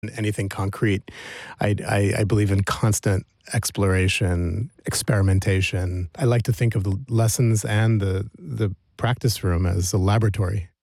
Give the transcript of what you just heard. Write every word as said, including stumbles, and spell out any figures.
anything concrete. I, I, I believe in constant exploration, experimentation. I like to think of the lessons and the the practice room as a laboratory.